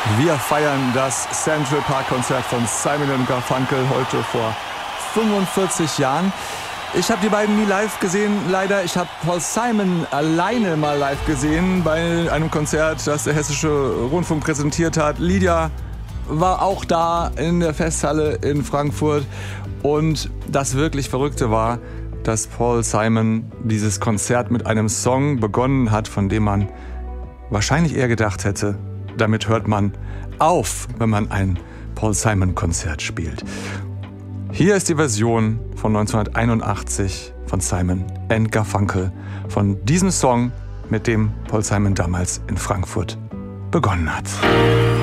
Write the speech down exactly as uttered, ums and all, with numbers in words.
Wir feiern das Central Park Konzert von Simon und Garfunkel heute vor fünfundvierzig Jahren. Ich habe die beiden nie live gesehen, leider. Ich habe Paul Simon alleine mal live gesehen bei einem Konzert, das der Hessische Rundfunk präsentiert hat. Lydia war auch da in der Festhalle in Frankfurt. Und das wirklich Verrückte war, dass Paul Simon dieses Konzert mit einem Song begonnen hat, von dem man wahrscheinlich eher gedacht hätte, damit hört man auf, wenn man ein Paul Simon-Konzert spielt. Hier ist die Version von neunzehnhunderteinundachtzig von Simon and Garfunkel von diesem Song, mit dem Paul Simon damals in Frankfurt begonnen hat.